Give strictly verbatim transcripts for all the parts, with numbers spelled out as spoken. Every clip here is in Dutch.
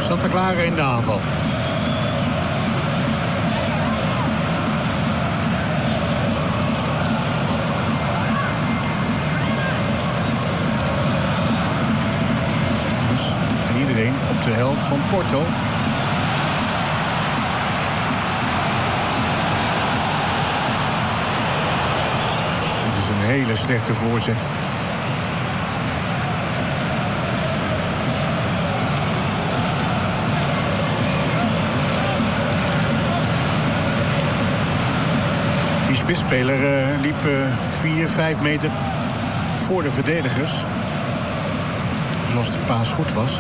Santa Clara in de aanval. Dus, en iedereen op de helft van Porto. Dit is een hele slechte voorzet. Die spitsspeler uh, liep uh, vier, vijf meter voor de verdedigers. Dus als de paas goed was,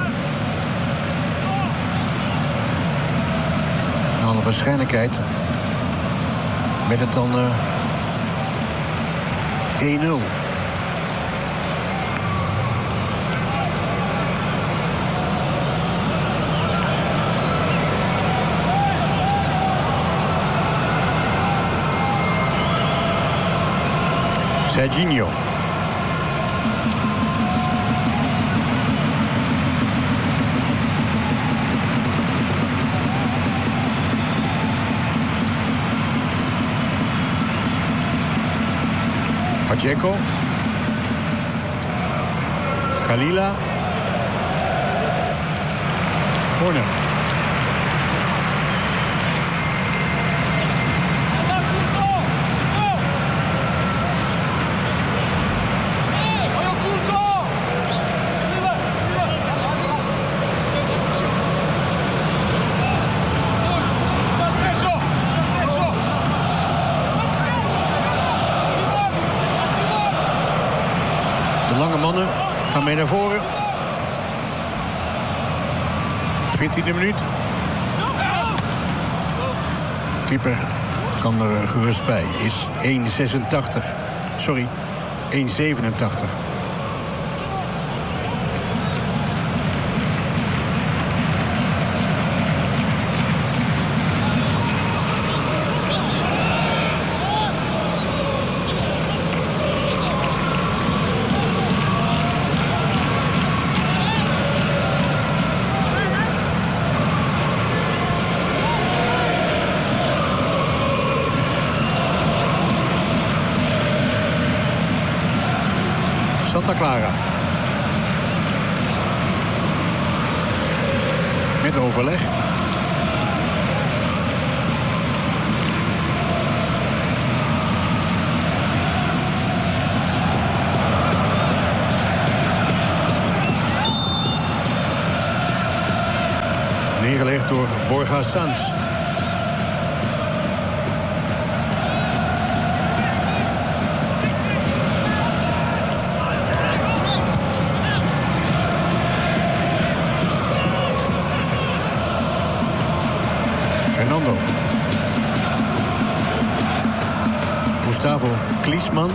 naar alle waarschijnlijkheid werd het dan uh, één nul. Serginho. Pacheco. Kalila. Corner. Lange mannen gaan mee naar voren. veertiende minuut. Keeper kan er gerust bij. Is één zesentachtig. Sorry, één zevenentachtig. Santa Clara. Met overleg. Neergelegd door Borja Sanz. Fernando. Gustavo Klinsmann.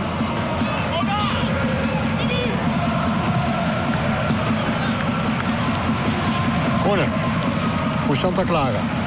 Corner voor Santa Clara.